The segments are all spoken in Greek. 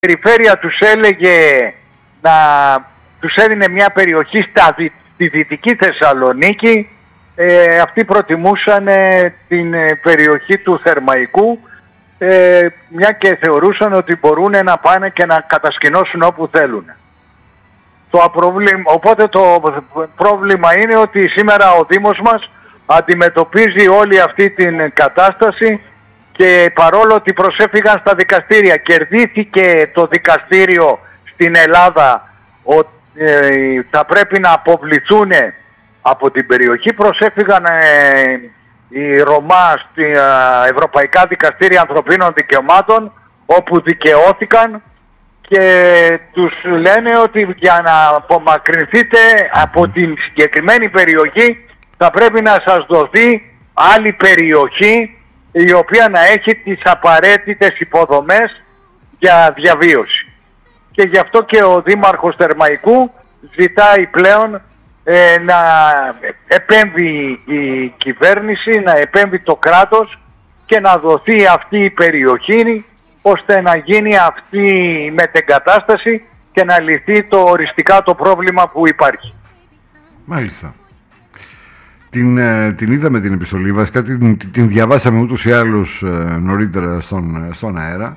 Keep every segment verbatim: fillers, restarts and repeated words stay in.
περιφέρεια τους έλεγε να τους έδινε μια περιοχή στα, στη Δυτική Θεσσαλονίκη. Ε, αυτοί προτιμούσαν ε, την ε, περιοχή του Θερμαϊκού, ε, μια και θεωρούσαν ότι μπορούν να πάνε και να κατασκηνώσουν όπου θέλουν. Το απροβλημα, οπότε το πρόβλημα είναι ότι σήμερα ο Δήμος μας αντιμετωπίζει όλη αυτή την κατάσταση και παρόλο ότι προσέφυγαν στα δικαστήρια, κερδίθηκε το δικαστήριο στην Ελλάδα ότι ε, θα πρέπει να αποβληθούν από την περιοχή. Προσέφυγαν ε, οι Ρωμά στη ε, Ευρωπαϊκά Δικαστήρια Ανθρωπίνων Δικαιωμάτων, όπου δικαιώθηκαν και τους λένε ότι για να απομακρυνθείτε από την συγκεκριμένη περιοχή θα πρέπει να σας δοθεί άλλη περιοχή η οποία να έχει τις απαραίτητες υποδομές για διαβίωση. Και γι' αυτό και ο Δήμαρχος Θερμαϊκού ζητάει πλέον ε, να επέμβει η κυβέρνηση, να επέμβει το κράτος και να δοθεί αυτή η περιοχή ώστε να γίνει αυτή η μετεγκατάσταση και να λυθεί το οριστικά το πρόβλημα που υπάρχει. Μάλιστα. Την, την είδαμε την επιστολή, βασικά την, την διαβάσαμε ούτως ή άλλως νωρίτερα στον, στον αέρα.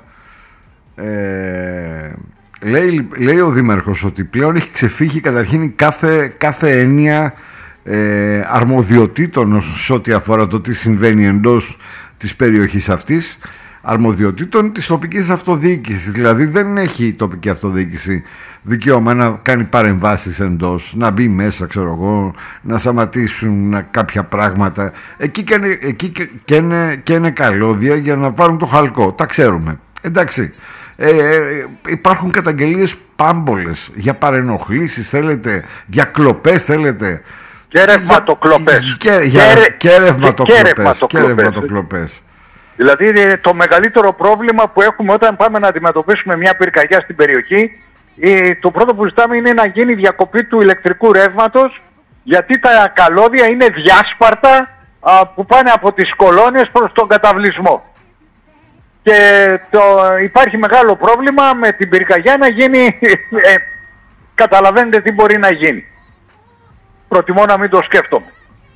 Ε, λέει, λέει ο Δήμαρχος ότι πλέον έχει ξεφύγει καταρχήν κάθε, κάθε έννοια ε, αρμοδιοτήτων σε ό,τι αφορά το τι συμβαίνει εντός της περιοχής αυτής, αρμοδιοτήτων της τοπικής αυτοδιοίκησης. Δηλαδή δεν έχει η τοπική αυτοδιοίκηση δικαίωμα να κάνει παρεμβάσεις εντός, να μπει μέσα, ξέρω εγώ, να σταματήσουν κάποια πράγματα. Εκεί και είναι, εκεί και, και είναι, και είναι καλώδια για να πάρουν το χαλκό. Τα ξέρουμε. Εντάξει. Ε, ε, υπάρχουν καταγγελίες πάμπολες για παρενοχλήσεις, θέλετε, για κλοπές, θέλετε. Και ρευματοκλοπές. Και ρευματοκλοπές. Δηλαδή το μεγαλύτερο πρόβλημα που έχουμε όταν πάμε να αντιμετωπίσουμε μια πυρκαγιά στην περιοχή, το πρώτο που ζητάμε είναι να γίνει διακοπή του ηλεκτρικού ρεύματος, γιατί τα καλώδια είναι διάσπαρτα που πάνε από τις κολόνες προς τον καταβλισμό. Και το, υπάρχει μεγάλο πρόβλημα με την πυρκαγιά να γίνει, ε, καταλαβαίνετε τι μπορεί να γίνει. Προτιμώ να μην το σκέφτομαι.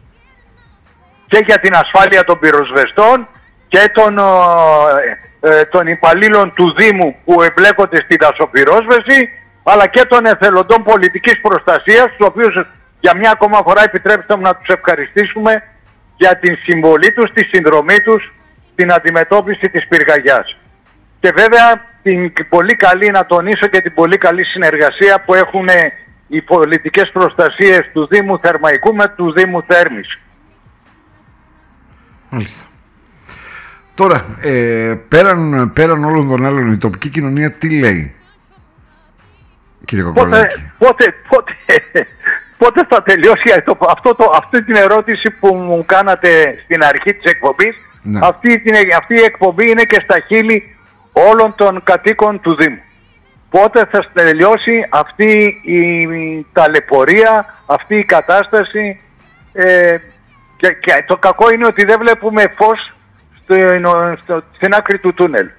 Και για την ασφάλεια των πυροσβεστών και των, ε, των υπαλλήλων του Δήμου που εμπλέκονται στη δασοπυρόσβεση, αλλά και των εθελοντών πολιτικής προστασίας, τους οποίους για μια ακόμα φορά επιτρέψτε μου να τους ευχαριστήσουμε για την συμβολή τους, τη συνδρομή τους στην αντιμετώπιση της πυρκαγιάς. Και βέβαια την πολύ καλή, να τονίσω και την πολύ καλή συνεργασία που έχουν οι πολιτικές προστασίες του Δήμου Θερμαϊκού με του Δήμου Θέρμης. Μάλιστα. Τώρα, ε, πέραν, πέραν όλων των άλλων, η τοπική κοινωνία τι λέει, κύριε Κοκολάκη? Πότε, πότε, πότε, πότε θα τελειώσει το, αυτό το, αυτή την ερώτηση που μου κάνατε στην αρχή της εκπομπής? Ναι. Αυτή, την, αυτή η εκπομπή είναι και στα χείλη όλων των κατοίκων του Δήμου. Πότε θα τελειώσει αυτή η ταλαιπωρία, αυτή η κατάσταση? Ε, και, και το κακό είναι ότι δεν βλέπουμε φως στο, στο, στην άκρη του τούνελ.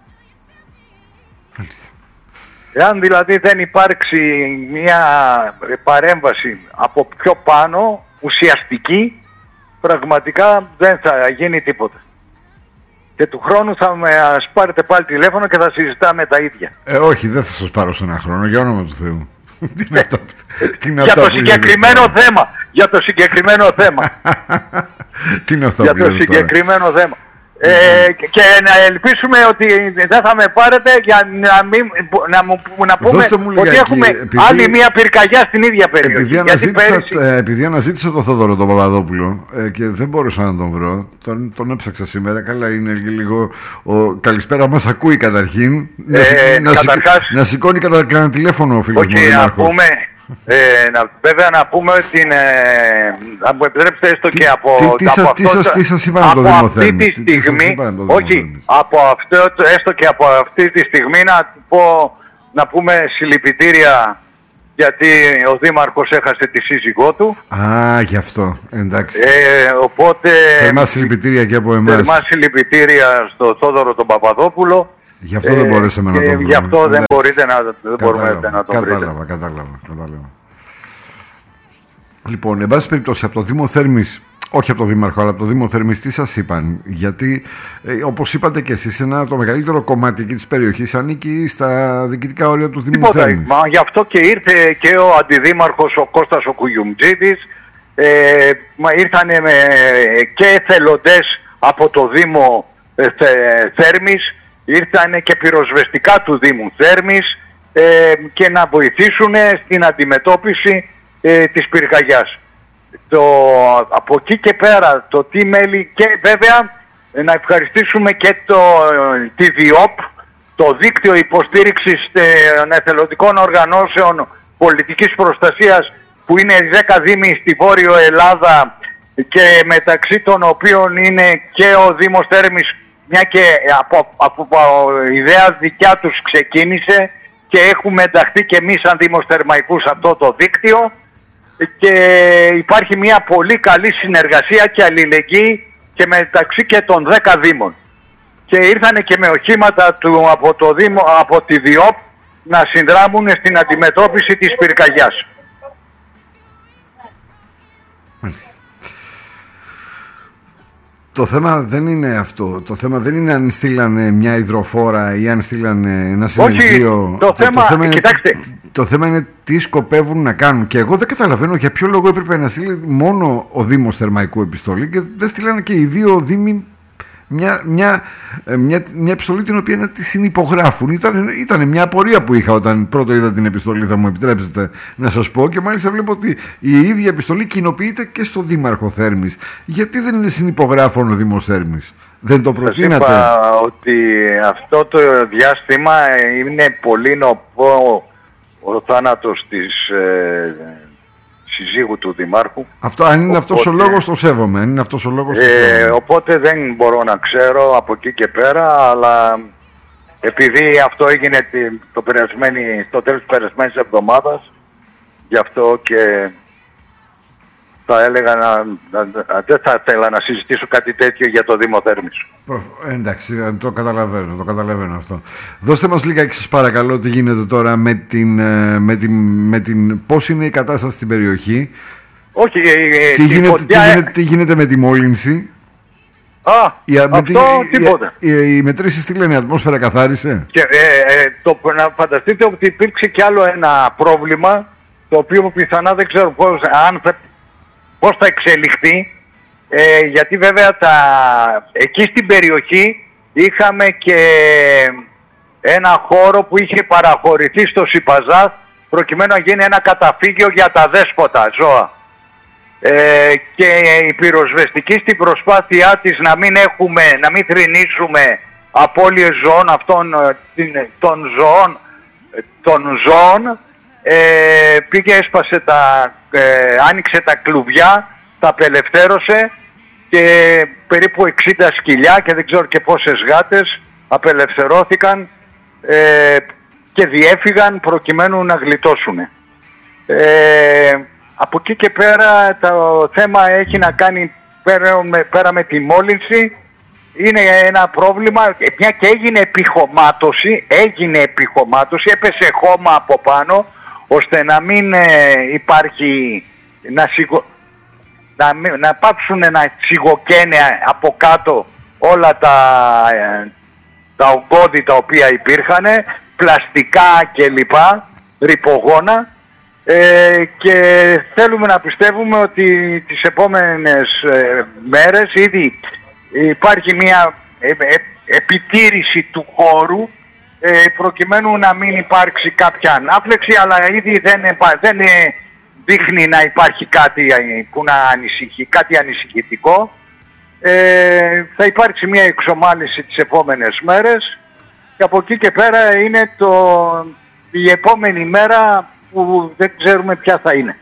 Εάν δηλαδή δεν υπάρξει μια παρέμβαση από πιο πάνω, ουσιαστική, πραγματικά δεν θα γίνει τίποτα. Και του χρόνου θα μας πάρετε πάλι τηλέφωνο και θα συζητάμε τα ίδια. Ε, όχι, δεν θα σας πάρω σε ένα χρόνο, για όνομα του Θεού. Τι είναι αυτό, τι είναι για αυτό το συγκεκριμένο λέτε, θέμα. Για το συγκεκριμένο θέμα. Τι είναι αυτό για που το λέτε συγκεκριμένο τώρα. θέμα. Ε, και να ελπίσουμε ότι δεν θα με πάρετε για να, μην, να, μου, να πούμε ότι έχουμε επειδή, άλλη μια πυρκαγιά στην ίδια περιοχή. Επειδή αναζήτησα, πέρυσι... ε, επειδή αναζήτησα τον Θόδωρο τον Παπαδόπουλο ε, και δεν μπορούσα να τον βρω, τον, τον έψαξα σήμερα. Καλά, είναι λίγο. Ο, καλησπέρα, μας ακούει καταρχήν. Ε, να, καταρχάς, να, να σηκώνει κατά κανένα τηλέφωνο ο φίλος μου. Να πούμε, ε, να, βέβαια να πούμε την, ε, να μου επιτρέψετε έστω τι, και από, τι, τι, από, τι, αυτό, τι σας είπαν από το αυτή τη στιγμή, όχι, από αυτό, έστω και από αυτή τη στιγμή να, πω, να πούμε συλληπιτήρια, γιατί ο Δήμαρχος έχασε τη σύζυγό του. Α, γι' αυτό, εντάξει. Ε, οπότε, θερμά συλληπιτήρια και από εμάς. Θερμά συλληπιτήρια στο Θόδωρο τον Παπαδόπουλο. Γι' αυτό δεν μπορέσαμε ε, να το βρούμε. Γι' αυτό δεν, μπορείτε να, δεν μπορούμε να το κατάλαβα, βρείτε. Κατάλαβα, κατάλαβα, κατάλαβα. Λοιπόν, εν πάση περιπτώσει, από το Δήμο Θέρμης, όχι από το Δήμαρχο, αλλά από το Δήμο Θέρμης, τι σας είπαν? Γιατί, ε, όπως είπατε και εσείς, ένα, το μεγαλύτερο κομμάτι της περιοχής ανήκει στα διοικητικά όρια του Δήμου Τίποτα, Θέρμης. Μα γι' αυτό και ήρθε και ο Αντιδήμαρχος, ο Κώστας ο Κουγιουμτζίδης, ε, ήρθαν με, και εθελοντές από το Δήμο ε, Θέρμης, ήρθαν και πυροσβεστικά του Δήμου Θέρμης ε, και να βοηθήσουν στην αντιμετώπιση ε, της πυρκαγιάς. Το, από εκεί και πέρα το τι μέλη, και βέβαια να ευχαριστήσουμε και το, τη ΔΙΟΠ, το δίκτυο υποστήριξης των εθελοντικών οργανώσεων πολιτικής προστασίας, που είναι δέκα δήμοι στη Βόρειο Ελλάδα και μεταξύ των οποίων είναι και ο Δήμος Θέρμης, μια και από, από, από ιδέα δικιά τους ξεκίνησε και έχουμε ενταχθεί και εμείς σαν Δήμος Θερμαϊκού σε αυτό το δίκτυο, και υπάρχει μια πολύ καλή συνεργασία και αλληλεγγύη και μεταξύ και των δέκα δήμων. Και ήρθανε και με οχήματα του, από, το Δήμο, από τη ΔΙΟΠ να συνδράμουν στην αντιμετώπιση της πυρκαγιάς. Μάλιστα. Το θέμα δεν είναι αυτό. Το θέμα δεν είναι αν στείλανε μια υδροφόρα ή αν στείλανε ένα συνεργείο. Όχι, το, το, θέμα, το, θέμα είναι, κοιτάξτε. Το θέμα είναι τι σκοπεύουν να κάνουν. Και εγώ δεν καταλαβαίνω για ποιο λόγο έπρεπε να στείλει μόνο ο Δήμος Θερμαϊκού επιστολή και δεν στείλανε και οι δύο δήμοι μια, μια, μια, μια επιστολή την οποία να τη συνυπογράφουν. Ήταν, ήταν μια απορία που είχα όταν πρώτο είδα την επιστολή, θα μου επιτρέψετε να σας πω, και μάλιστα βλέπω ότι η ίδια επιστολή κοινοποιείται και στο Δήμαρχο Θέρμης. Γιατί δεν είναι συνυπογράφων ο Δήμος Θέρμης? Δεν το προτείνατε? Σας είπα ότι αυτό το διάστημα είναι πολύ νοπό ο θάνατος της ε, συζύγου του Δημάρχου. Αυτό, αν είναι οπότε, αυτός ο λόγος, το σέβομαι. Αν είναι αυτός ο λόγος, το σέβομαι. Ε, οπότε δεν μπορώ να ξέρω από εκεί και πέρα, αλλά επειδή αυτό έγινε το περασμένη, στο τέλος της περασμένης εβδομάδας, γι' αυτό και θα έλεγα να, να, να, δεν θα ήθελα να συζητήσω κάτι τέτοιο για το Δήμο Θέρμης. Εντάξει, το καταλαβαίνω, το καταλαβαίνω αυτό. Δώστε μας λίγα, σας παρακαλώ, τι γίνεται τώρα με την, με την, με την πώς είναι η κατάσταση στην περιοχή. Όχι, ε, τι, γίνεται, φωτιά... τι, γίνεται, τι γίνεται με τη μόλυνση. Α, η, αυτό τη, τίποτα. Οι, οι, οι μετρήσεις τι λένε, η ατμόσφαιρα καθάρισε? Και, ε, ε, το, να φανταστείτε ότι υπήρξε κι άλλο ένα πρόβλημα, το οποίο πιθανά δεν ξέρω πώς, αν θα, πώς θα εξελιχθεί. Ε, γιατί βέβαια τα, εκεί στην περιοχή είχαμε και ένα χώρο που είχε παραχωρηθεί στο Σιπαζά προκειμένου να γίνει ένα καταφύγιο για τα δέσποτα ζώα. Ε, και η πυροσβεστική στην προσπάθειά της να μην έχουμε, να μην θρηνήσουμε απώλειες ζώων αυτών των ζώων, των ζώων ε, πήγε, έσπασε τα, ε, άνοιξε τα κλουβιά, τα απελευθέρωσε και περίπου εξήντα σκυλιά και δεν ξέρω και πόσες γάτες απελευθερώθηκαν ε, και διέφυγαν προκειμένου να γλιτώσουν. Ε, από εκεί και πέρα το θέμα έχει να κάνει πέρα με, πέρα με τη μόλυνση. Είναι ένα πρόβλημα, μια και έγινε επιχωμάτωση, έγινε επιχωμάτωση, έπεσε χώμα από πάνω, ώστε να μην ε, υπάρχει, να, σιγο, να, να πάψουν να σιγοκαίνε από κάτω όλα τα, ε, τα ογκώδη τα οποία υπήρχαν, πλαστικά κλπ, ρυπογόνα, ε, και θέλουμε να πιστεύουμε ότι τις επόμενες ε, μέρες ήδη υπάρχει μια ε, ε, επιτήρηση του χώρου ε, προκειμένου να μην υπάρξει κάποια ανάφλεξη, αλλά ήδη δεν, δεν ε, δείχνει να υπάρχει κάτι που να ανησυχεί, κάτι ανησυχητικό. Ε, θα υπάρξει μια εξομάλυση τις επόμενες μέρες και από εκεί και πέρα είναι το, η επόμενη μέρα που δεν ξέρουμε ποια θα είναι.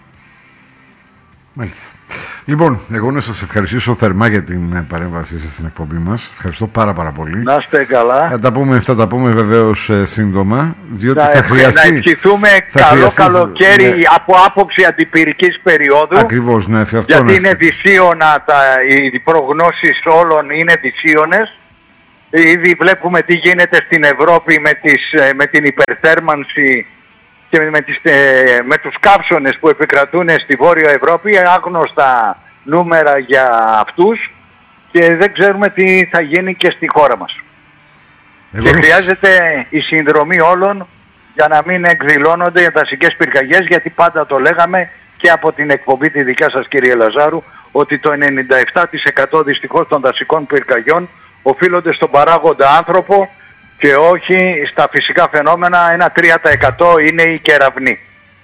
Μάλιστα. Λοιπόν, εγώ να σας ευχαριστήσω θερμά για την παρέμβασή σας στην εκπομπή μας. Ευχαριστώ πάρα πάρα πολύ. Να είστε καλά. Θα τα πούμε, θα τα πούμε βεβαίως ε, σύντομα, διότι να, θα χρειαστεί... Να ευχηθούμε θα καλό χρειαστεί, καλοκαίρι ναι, από άποψη αντιπυρικής περίοδου. Ακριβώς, ναι, αυτό γιατί ναι. είναι δυσίωνα, τα, οι προγνώσεις όλων είναι δυσίωνες. Ήδη βλέπουμε τι γίνεται στην Ευρώπη με, τις, με την υπερθέρμανση και με, τις, με τους καύσονες που επικρατούν στη Βόρεια Ευρώπη, άγνωστα νούμερα για αυτούς, και δεν ξέρουμε τι θα γίνει και στη χώρα μας. Εγώ... Και χρειάζεται η συνδρομή όλων για να μην εκδηλώνονται οι δασικές πυρκαγιές, γιατί πάντα το λέγαμε και από την εκπομπή τη δικιά σας, κύριε Λαζάρου, ότι το ενενήντα επτά τοις εκατό δυστυχώς των δασικών πυρκαγιών οφείλονται στον παράγοντα άνθρωπο και όχι στα φυσικά φαινόμενα. Ένα τρία τοις εκατό είναι οι κεραυνοί.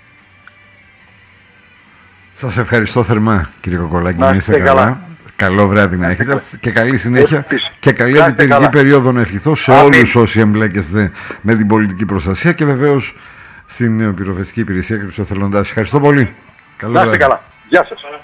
Σας ευχαριστώ θερμά, κύριε Κοκολάκη. Να είστε καλά. καλά. Καλό βράδυ να έχετε και καλή συνέχεια και καλή αντιπυρική περίοδο να ευχηθώ σε Αμήν. όλους όσοι εμπλέκεστε με την πολιτική προστασία και βεβαίως στην πυροσβεστική υπηρεσία και τους εθελοντάς. Ευχαριστώ πολύ. Καλό να είστε καλά. Γεια σας.